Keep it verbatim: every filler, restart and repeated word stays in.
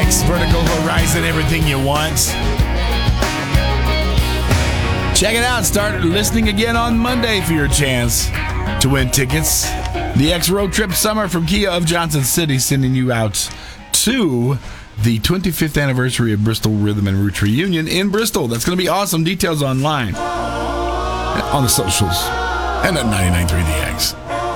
X, Vertical Horizon, everything you want. Check it out. Start listening again on Monday for your chance to win tickets. The X Road Trip Summer from Kia of Johnson City, sending you out to the twenty-fifth anniversary of Bristol Rhythm and Roots Reunion in Bristol. That's going to be awesome. Details online on the socials and at ninety-nine point three The X.